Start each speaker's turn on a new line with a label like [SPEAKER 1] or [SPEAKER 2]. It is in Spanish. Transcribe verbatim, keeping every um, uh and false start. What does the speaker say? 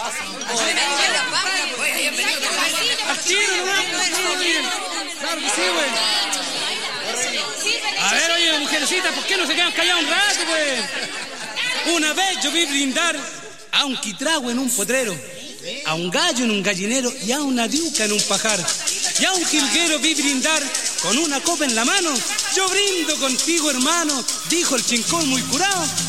[SPEAKER 1] A ver, oye, mujercita, ¿por qué no se quedan callados un rato, pues? Una vez yo vi brindar a un quitrago en un potrero, a un gallo en un gallinero y a una diuca en un pajar. Y a un jilguero vi brindar con una copa en la mano. Yo brindo contigo, hermano, dijo el chincón muy curado.